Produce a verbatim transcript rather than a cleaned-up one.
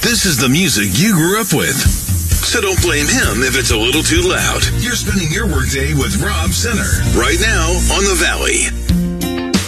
This is the music you grew up with. So don't blame him if it's a little too loud. You're spending your workday with Rob Center right now on The Valley.